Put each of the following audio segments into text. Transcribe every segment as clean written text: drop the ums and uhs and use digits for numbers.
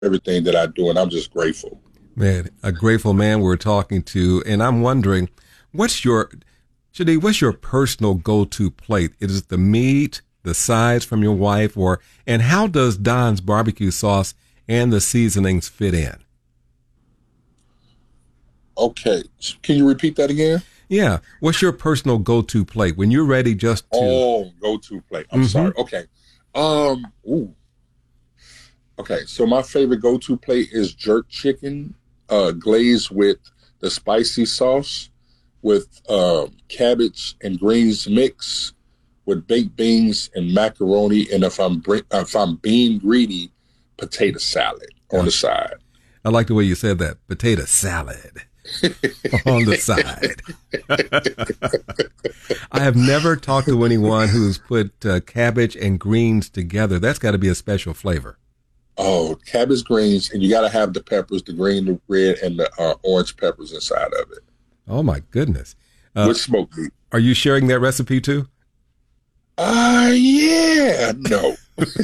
everything that I do, and I'm just grateful. Man, a grateful man we're talking to, and I'm wondering, what's your, Shadi, what's your personal go-to plate? Is it the meat, the sides from your wife, and how does Don's barbecue sauce and the seasonings fit in? Okay, can you repeat that again? Yeah, what's your personal go-to plate when you're ready just to? Oh, go-to plate. I'm sorry. Okay. Ooh. Okay, so my favorite go-to plate is jerk chicken, glazed with the spicy sauce, with cabbage and greens mix, with baked beans and macaroni, and if I'm being greedy, potato salad on the side. I like the way you said that, potato salad on the side. I have never talked to anyone who's put cabbage and greens together. That's got to be a special flavor. Oh, cabbage greens, and you got to have the peppers, the green, the red, and the orange peppers inside of it. Oh, my goodness. With smoked meat. Are you sharing that recipe too? Yeah. No.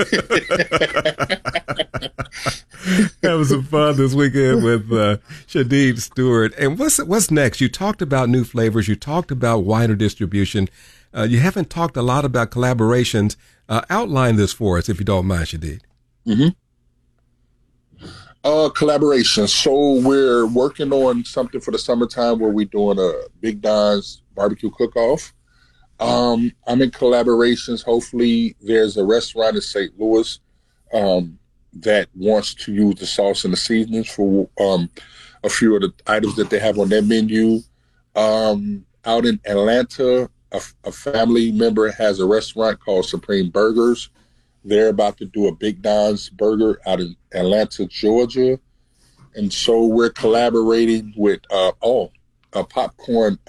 That was some fun this weekend with Shadid Stewart. And what's next? You talked about new flavors. You talked about wider distribution. You haven't talked a lot about collaborations. Outline this for us, if you don't mind, Shadid. Mm-hmm. Collaboration. So we're working on something for the summertime where we're doing a Big Don's barbecue cook-off. I'm in collaborations. Hopefully there's a restaurant in St. Louis that wants to use the sauce and the seasonings for a few of the items that they have on their menu. Out in Atlanta, a family member has a restaurant called Supreme Burgers. They're about to do a Big Don's burger out in Atlanta, Georgia. And so we're collaborating with a popcorn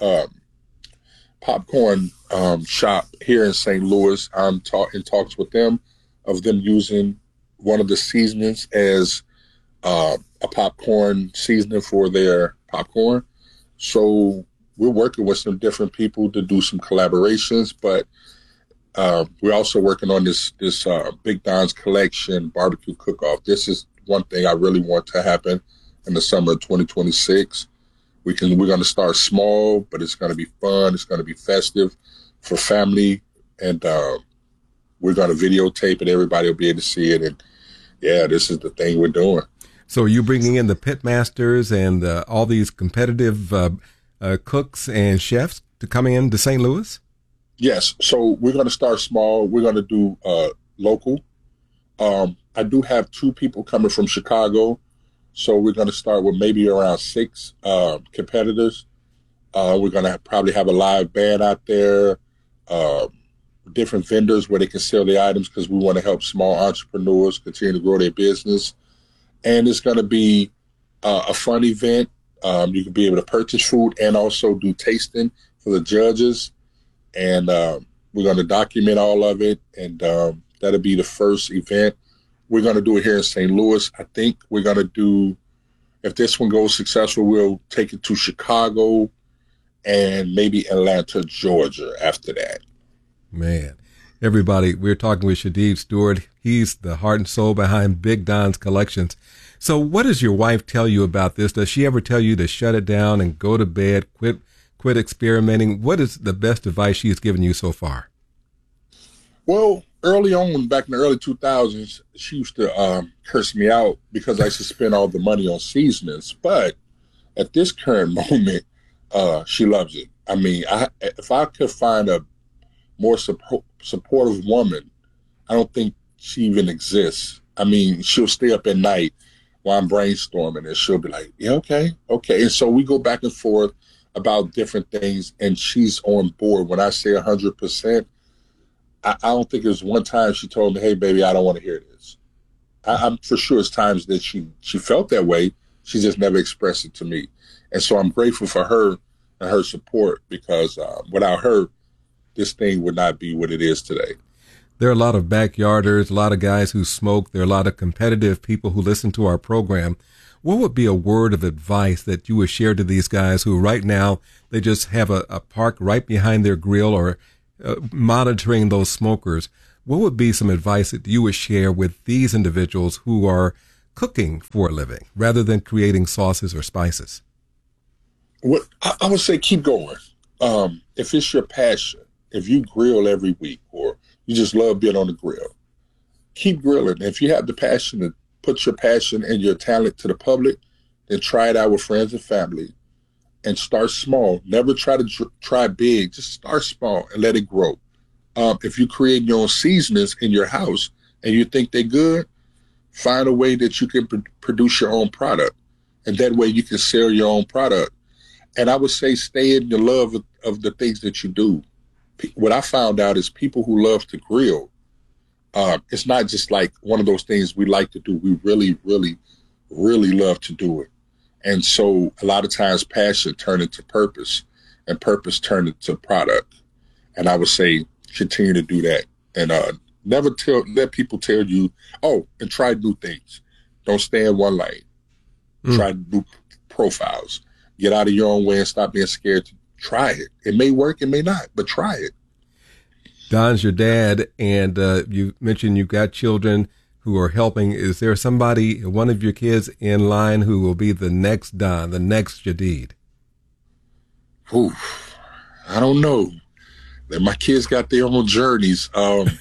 shop here in St. Louis. I'm in talks with them of them using one of the seasonings as a popcorn seasoning for their popcorn. So we're working with some different people to do some collaborations, but we're also working on this Big Don's Collection barbecue cook-off. This is one thing I really want to happen in the summer of 2026. We're going to start small, but it's going to be fun. It's going to be festive for family, and we're going to videotape it. Everybody will be able to see it, and yeah, this is the thing we're doing. So are you bringing in the pit masters and all these competitive cooks and chefs to come in to St. Louis? Yes. So we're going to start small. We're going to do local. I do have 2 people coming from Chicago. So we're going to start with maybe around 6 competitors. We're going to probably have a live band out there, different vendors where they can sell the items because we want to help small entrepreneurs continue to grow their business. And it's going to be a fun event. You can be able to purchase food and also do tasting for the judges. And we're going to document all of it. And that'll be the first event. We're going to do it here in St. Louis. I think we're going to do, if this one goes successful, we'll take it to Chicago and maybe Atlanta, Georgia after that. Man, everybody, we're talking with Shadid Stewart. He's the heart and soul behind Big Don's Collections. So what does your wife tell you about this? Does she ever tell you to shut it down and go to bed, quit experimenting? What is the best advice she's given you so far? Well, early on, back in the early 2000s, she used to curse me out because I used to spend all the money on seasonings. But at this current moment, she loves it. I mean, if I could find a more supportive woman, I don't think she even exists. I mean, she'll stay up at night while I'm brainstorming, and she'll be like, yeah, okay. And so we go back and forth about different things, and she's on board. When I say 100%, I don't think there's one time she told me, hey, baby, I don't want to hear this. I'm for sure it's times that she felt that way. She just never expressed it to me. And so I'm grateful for her and her support because without her, this thing would not be what it is today. There are a lot of backyarders, a lot of guys who smoke. There are a lot of competitive people who listen to our program. What would be a word of advice that you would share to these guys who right now, they just have a park right behind their grill or monitoring those smokers? What would be some advice that you would share with these individuals who are cooking for a living rather than creating sauces or spices? What I would say, keep going. If it's your passion, if you grill every week or you just love being on the grill, keep grilling. If you have the passion to put your passion and your talent to the public, then try it out with friends and family and start small. Never try to try big. Just start small and let it grow. If you create your own seasonings in your house and you think they're good, find a way that you can produce your own product. And that way you can sell your own product. And I would say stay in the love of the things that you do. What I found out is people who love to grill, it's not just like one of those things we like to do. We really, really, really love to do it. And so a lot of times passion turned into purpose and purpose turned into product. And I would say continue to do that. And never let people tell you, and try new things. Don't stay in one lane. Try new profiles. Get out of your own way and stop being scared to try it. It may work, it may not, but try it. Don's your dad, and you mentioned you've got children who are helping. Is there somebody, one of your kids in line who will be the next Don, the next Shadid? Ooh, I don't know. My kids got their own journeys. I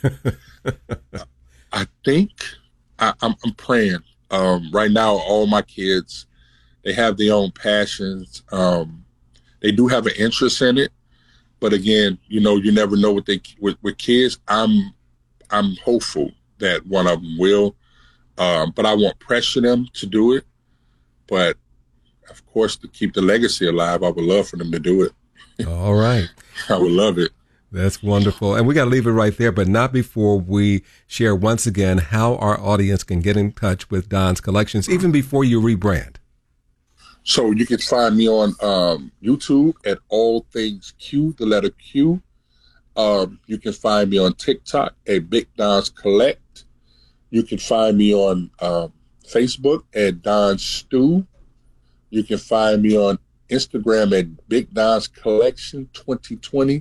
think I'm praying. Right now, all my kids, they have their own passions. They do have an interest in it, but again, you never know with kids. I'm hopeful that one of them will, but I won't pressure them to do it. But of course, to keep the legacy alive, I would love for them to do it. All right, I would love it. That's wonderful. And we got to leave it right there, but not before we share once again how our audience can get in touch with Don's Collections, even before you rebrand. So you can find me on YouTube at All Things Q, the letter Q. You can find me on TikTok at Big Don's Collect. You can find me on Facebook at Don's Stew. You can find me on Instagram at Big Don's Collection 2020.est.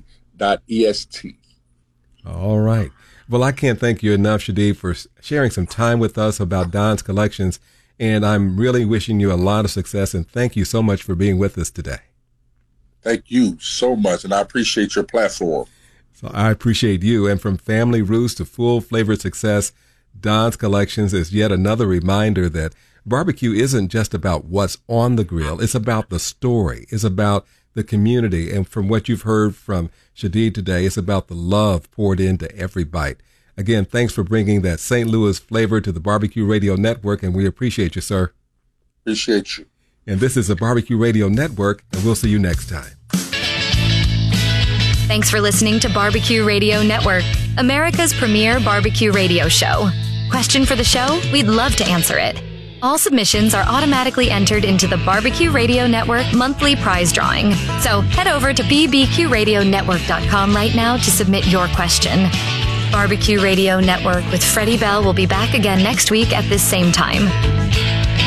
All right. Well, I can't thank you enough, Shadid, for sharing some time with us about Don's Collections. And I'm really wishing you a lot of success, and thank you so much for being with us today. Thank you so much, and I appreciate your platform. So I appreciate you. And from family roots to full-flavored success, Don's Collections is yet another reminder that barbecue isn't just about what's on the grill. It's about the story. It's about the community. And from what you've heard from Shadid today, it's about the love poured into every bite. Again, thanks for bringing that St. Louis flavor to the Barbecue Radio Network, and we appreciate you, sir. Appreciate you. And this is the Barbecue Radio Network, and we'll see you next time. Thanks for listening to Barbecue Radio Network, America's premier barbecue radio show. Question for the show? We'd love to answer it. All submissions are automatically entered into the Barbecue Radio Network monthly prize drawing. So head over to bbqradionetwork.com right now to submit your question. Barbecue Radio Network with Freddie Bell will be back again next week at this same time.